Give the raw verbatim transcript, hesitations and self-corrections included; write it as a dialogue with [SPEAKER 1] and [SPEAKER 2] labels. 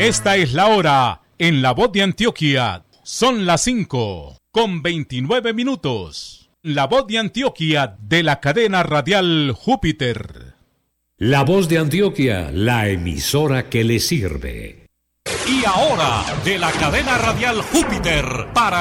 [SPEAKER 1] Esta es la hora en La Voz de Antioquia. Son las cinco con veintinueve minutos. La Voz de Antioquia de la cadena radial Júpiter.
[SPEAKER 2] La Voz de Antioquia, la emisora que le sirve.
[SPEAKER 3] Y ahora, de la cadena radial Júpiter, para